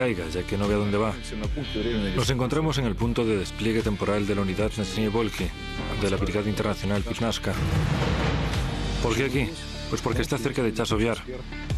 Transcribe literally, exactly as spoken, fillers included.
caiga, ya que no ve a dónde va. Nos encontramos en el punto de despliegue temporal de la unidad Nesniye-Volky, de la Brigada Internacional Pivnashka. ¿Por qué aquí? Pues porque está cerca de Chasiv Yar.